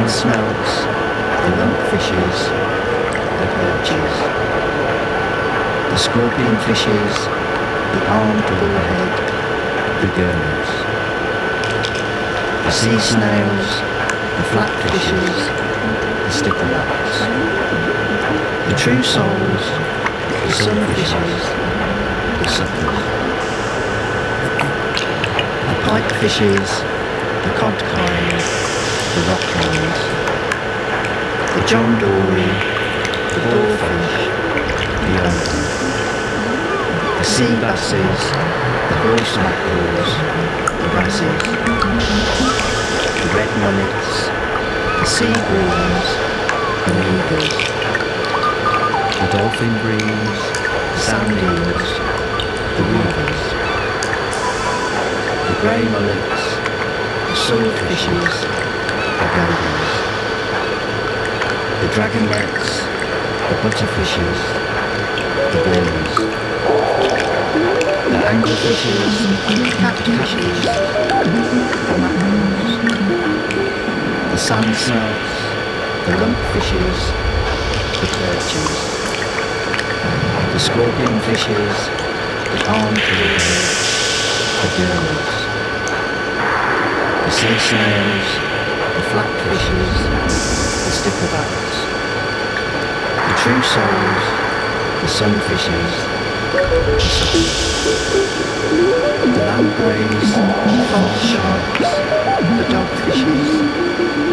smells, the lumpfishes, the perches, the scorpion fishes, the armed bullhead, the gurners, the sea snails, the flatfishes, the sticklebacks, the true souls, the sunfishes, the suckers, the pipefishes, the codkine, the rocklines, the John Dory, the bullfish, the otter, the sea basses, the horse mackerels, the wrasses, the red mullets, the sea breams, the leaders, the dolphin breams, the sand eels, the weavers, the grey mullets, the swordfishes, the gobies, the dragonets, the butterfishes, the blues, the anglerfishes, the catfishes, the mackerels, the sand snouts, the lumpfishes, the perches, the scorpion fishes, the armed bullhead, the gurners, the sea snails, the flatfishes, the sticklebacks, the true souls, the sunfishes, the suckers, the lampreys, the false sharks, the dogfishes,